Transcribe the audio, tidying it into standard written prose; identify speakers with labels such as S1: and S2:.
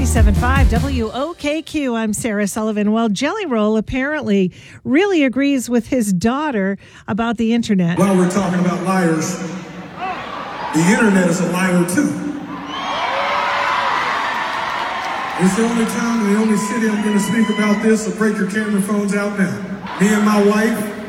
S1: 97.5 WOKQ. I'm Sarah Sullivan. Well, Jelly Roll apparently really agrees with his daughter about the internet.
S2: While we're talking about liars, the internet is a liar too. It's the only time and the only city I'm going to speak about this, so break your camera phones out now. Me and my wife